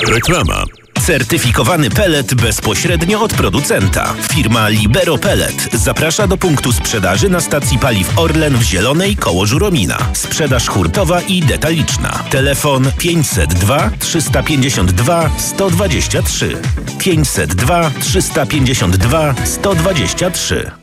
Reklama. Certyfikowany pellet bezpośrednio od producenta. Firma Libero Pellet zaprasza do punktu sprzedaży na stacji paliw Orlen w Zielonej koło Żuromina. Sprzedaż hurtowa i detaliczna. Telefon 502 352 123. 502 352 123.